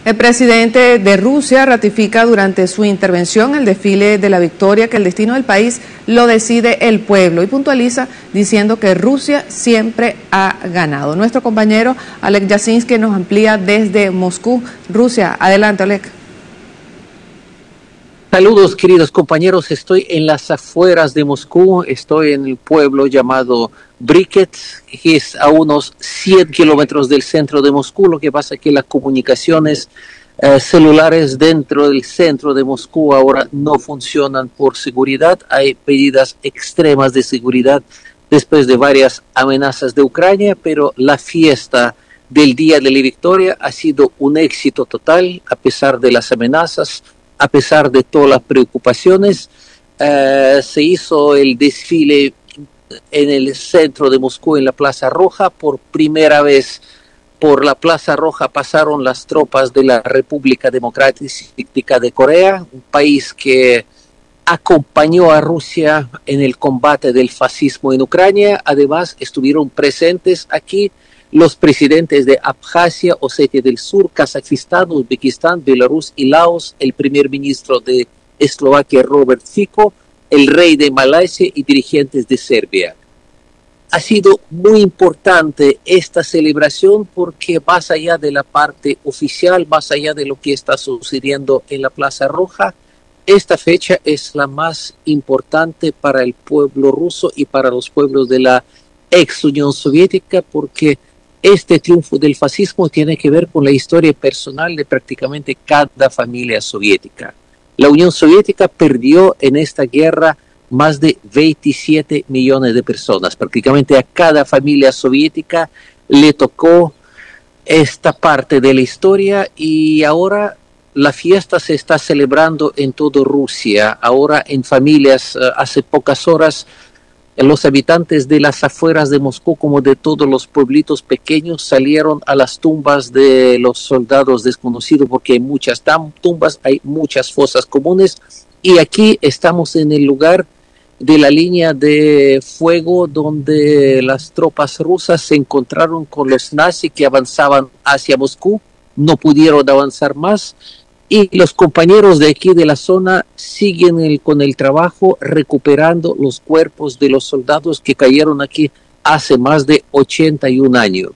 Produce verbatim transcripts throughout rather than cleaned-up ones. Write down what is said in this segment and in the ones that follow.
El presidente de Rusia ratifica durante su intervención el desfile de la victoria que el destino del país lo decide el pueblo y puntualiza diciendo que Rusia siempre ha ganado. Nuestro compañero Oleg Yasinski nos amplía desde Moscú, Rusia. Adelante, Oleg. Saludos, queridos compañeros. Estoy en las afueras de Moscú, estoy en el pueblo llamado Briket, que es a unos cien kilómetros del centro de Moscú. Lo que pasa es que las comunicaciones eh, celulares dentro del centro de Moscú ahora no funcionan por seguridad. Hay medidas extremas de seguridad después de varias amenazas de Ucrania, pero la fiesta del Día de la Victoria ha sido un éxito total, a pesar de las amenazas. A pesar de todas las preocupaciones, eh, se hizo el desfile en el centro de Moscú, en la Plaza Roja. Por primera vez por la Plaza Roja pasaron las tropas de la República Democrática de Corea, un país que acompañó a Rusia en el combate del fascismo en Ucrania. Además, estuvieron presentes aquí los presidentes de Abjasia, Osetia del Sur, Kazajistán, Uzbekistán, Belarus y Laos, el primer ministro de Eslovaquia, Robert Fico, el rey de Malasia y dirigentes de Serbia. Ha sido muy importante esta celebración porque más allá de la parte oficial, más allá de lo que está sucediendo en la Plaza Roja, esta fecha es la más importante para el pueblo ruso y para los pueblos de la ex Unión Soviética, porque este triunfo del fascismo tiene que ver con la historia personal de prácticamente cada familia soviética. La Unión Soviética perdió en esta guerra más de veintisiete millones de personas. Prácticamente a cada familia soviética le tocó esta parte de la historia y ahora la fiesta se está celebrando en toda Rusia. Ahora en familias, hace pocas horas, los habitantes de las afueras de Moscú, como de todos los pueblitos pequeños, salieron a las tumbas de los soldados desconocidos, porque hay muchas tumbas, hay muchas fosas comunes, y aquí estamos en el lugar de la línea de fuego donde las tropas rusas se encontraron con los nazis que avanzaban hacia Moscú, no pudieron avanzar más, y los compañeros de aquí de la zona siguen el, con el trabajo recuperando los cuerpos de los soldados que cayeron aquí hace más de ochenta y un años.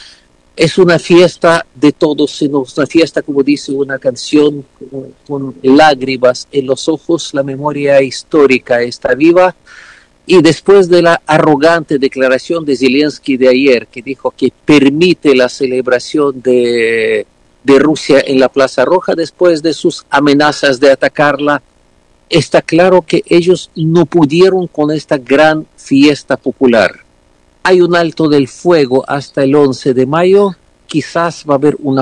Es una fiesta de todos, sino una fiesta, como dice una canción, con, con lágrimas en los ojos. La memoria histórica está viva. Y después de la arrogante declaración de Zelensky de ayer, que dijo que permite la celebración de... de Rusia en la Plaza Roja, después de sus amenazas de atacarla, está claro que ellos no pudieron con esta gran fiesta popular. Hay un alto del fuego hasta el once de mayo, quizás va a haber una